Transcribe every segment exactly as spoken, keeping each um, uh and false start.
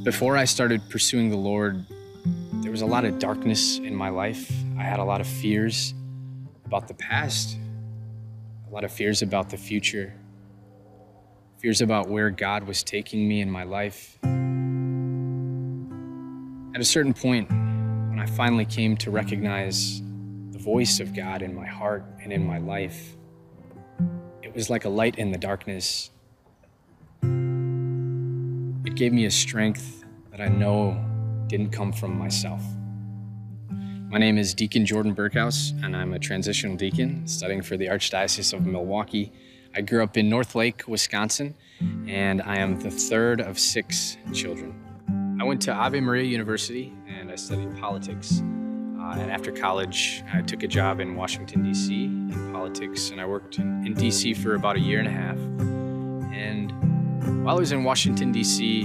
Before I started pursuing the Lord, there was a lot of darkness in my life. I had a lot of fears about the past, a lot of fears about the future, fears about where God was taking me in my life. At a certain point, when I finally came to recognize the voice of God in my heart and in my life, it was like a light in the darkness. It gave me a strength that I know didn't come from myself. My name is Deacon Jordan Burkhouse, and I'm a transitional deacon studying for the Archdiocese of Milwaukee. I grew up in North Lake, Wisconsin, and I am the third of six children. I went to Ave Maria University and I studied politics. Uh, and after college, I took a job in Washington, D C in politics, and I worked in, in D C for about a year and a half. And while I was in Washington, D C,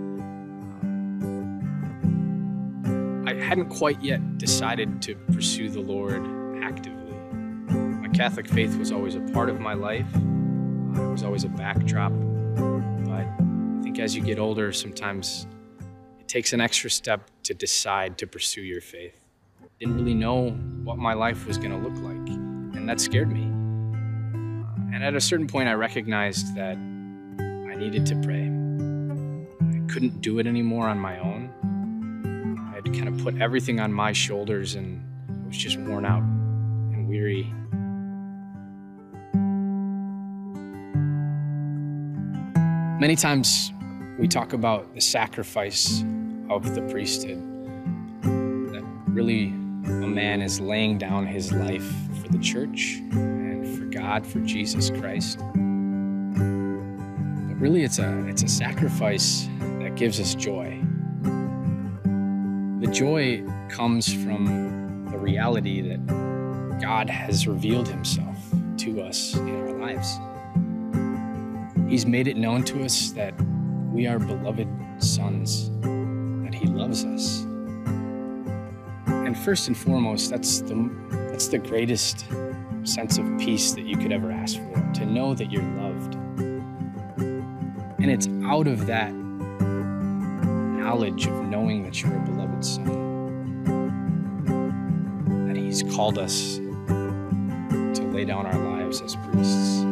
um, I hadn't quite yet decided to pursue the Lord actively. My Catholic faith was always a part of my life. Uh, it was always a backdrop. But I think as you get older, sometimes it takes an extra step to decide to pursue your faith. Didn't really know what my life was going to look like, and that scared me. Uh, and at a certain point, I recognized that I needed to pray. I couldn't do it anymore on my own. I had kind of put everything on my shoulders, and I was just worn out and weary. Many times we talk about the sacrifice of the priesthood, that really a man is laying down his life for the church and for God, for Jesus Christ. But really it's a, it's a sacrifice that gives us joy. The joy comes from the reality that God has revealed himself to us in our lives. He's made it known to us that we are beloved sons, that he loves us. And first and foremost, that's the, that's the greatest sense of peace that you could ever ask for, to know that you're loved. And it's out of that knowledge of knowing that you're a beloved son that he's called us to lay down our lives as priests.